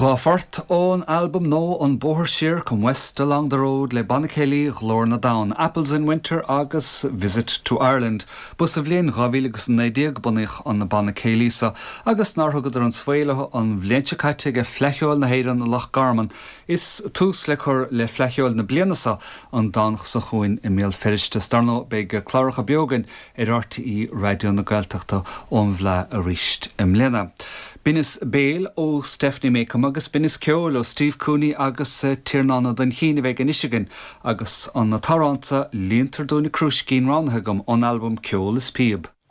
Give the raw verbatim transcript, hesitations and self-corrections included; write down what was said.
Ghafart ón album nó an bóthir siar come west along the road le Bannakelly Glorna Down, Apples in Winter agus Visit to Ireland. Bus a bhliain ghavíle agus néideag bunich an na Bannakelly sa agus nárthugad ar an sfuileach an bhliainte caite ge flechiúil na héireann na Loch Garman. Is tús le chur le flechiúil na blianasa an dánach sa chuin i méal feriste starno beag clárach a beogan ar R T E radio na Gaeltachta ón bhla a ríist im léna. Binis Béal ó Stephanie Macom agus binis ceol ó Steve Cooney agus uh, Tiernána den Chine bheith in Michigan agus an na taránta líontar dúna cruis cín ránthegam an album Ceol is Piab.